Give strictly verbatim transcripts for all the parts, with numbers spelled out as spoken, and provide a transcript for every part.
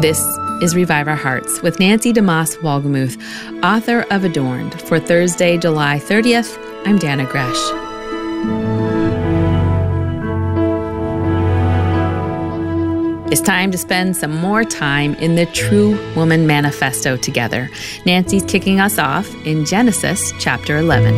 This is Revive Our Hearts with Nancy DeMoss Wolgemuth, author of Adorned. For Thursday, July thirtieth, I'm Dana Gresh. It's time to spend some more time in the True Woman Manifesto together. Nancy's kicking us off in Genesis chapter eleven.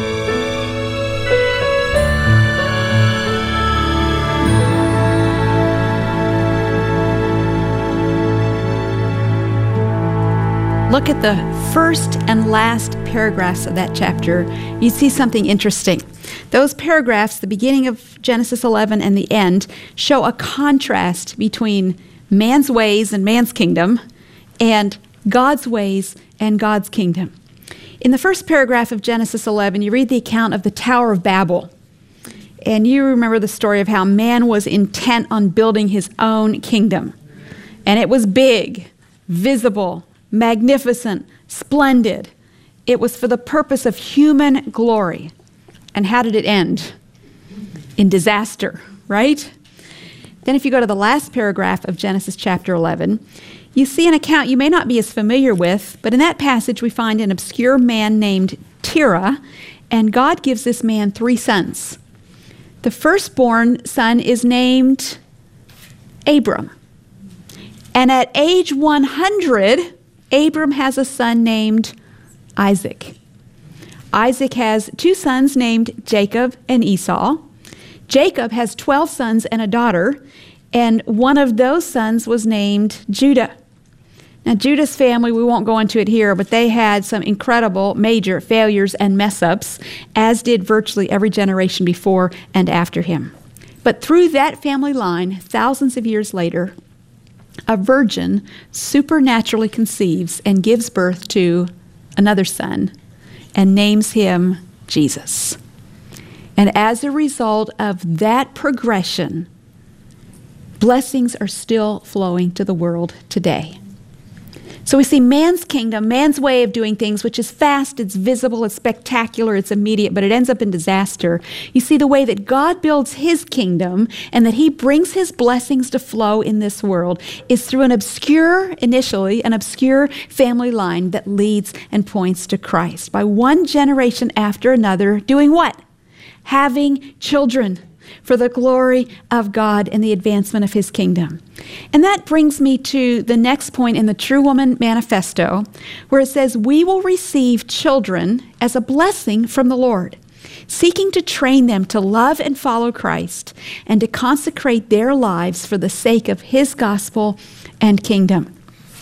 Look at the first and last paragraphs of that chapter. You see something interesting. Those paragraphs, the beginning of Genesis eleven and the end, show a contrast between man's ways and man's kingdom and God's ways and God's kingdom. In the first paragraph of Genesis eleven, you read the account of the Tower of Babel. And you remember the story of how man was intent on building his own kingdom. And it was big, visible, magnificent, splendid. It was for the purpose of human glory. And how did it end? In disaster, right? Then if you go to the last paragraph of Genesis chapter eleven, you see an account you may not be as familiar with, but in that passage we find an obscure man named Terah, and God gives this man three sons. The firstborn son is named Abram. And at age one hundred, Abram has a son named Isaac. Isaac has two sons named Jacob and Esau. Jacob has twelve sons and a daughter, and one of those sons was named Judah. Now, Judah's family, we won't go into it here, but they had some incredible major failures and mess-ups, as did virtually every generation before and after him. But through that family line, thousands of years later, a virgin supernaturally conceives and gives birth to another son and names him Jesus. And as a result of that progression, blessings are still flowing to the world today. So we see man's kingdom, man's way of doing things, which is fast, it's visible, it's spectacular, it's immediate, but it ends up in disaster. You see the way that God builds his kingdom and that he brings his blessings to flow in this world is through an obscure, initially, an obscure family line that leads and points to Christ. By one generation after another, doing what? Having children for the glory of God and the advancement of his kingdom. And that brings me to the next point in the True Woman Manifesto, where it says, we will receive children as a blessing from the Lord, seeking to train them to love and follow Christ and to consecrate their lives for the sake of his gospel and kingdom.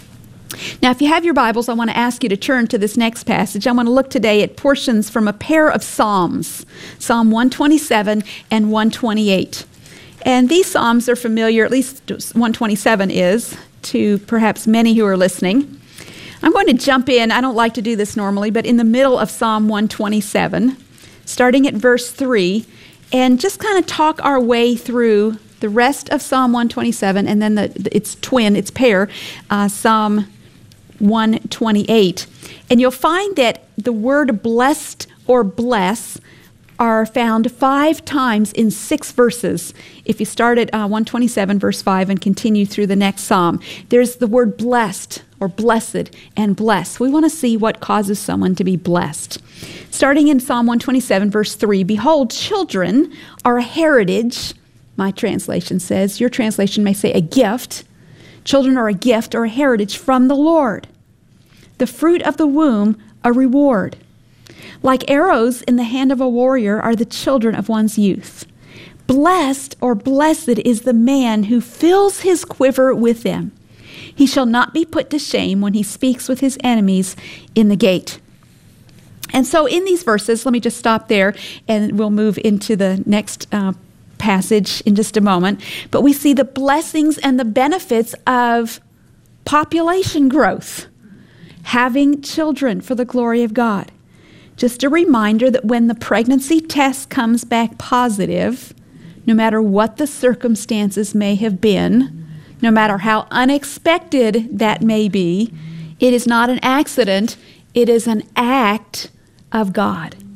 Now, if you have your Bibles, I want to ask you to turn to this next passage. I want to look today at portions from a pair of Psalms, Psalm one twenty-seven and one twenty-eight. And these Psalms are familiar, at least one twenty-seven is, to perhaps many who are listening. I'm going to jump in, I don't like to do this normally, but in the middle of Psalm one twenty-seven, starting at verse three, and just kind of talk our way through the rest of Psalm one twenty-seven, and then the, its twin, its pair, uh, Psalm one twenty-eight. And you'll find that the word blessed or bless are found five times in six verses. If you start at uh, one twenty-seven, verse five, and continue through the next psalm, there's the word blessed or blessed and bless. We want to see what causes someone to be blessed. Starting in Psalm one twenty-seven, verse three, behold, children are a heritage. My translation says, your translation may say a gift. Children are a gift or a heritage from the Lord. The fruit of the womb, a reward. Like arrows in the hand of a warrior are the children of one's youth. Blessed or blessed is the man who fills his quiver with them. He shall not be put to shame when he speaks with his enemies in the gate. And so in these verses, let me just stop there and we'll move into the next uh, passage in just a moment. But we see the blessings and the benefits of population growth, having children for the glory of God. Just a reminder that when the pregnancy test comes back positive, no matter what the circumstances may have been, no matter how unexpected that may be, it is not an accident, it is an act of God.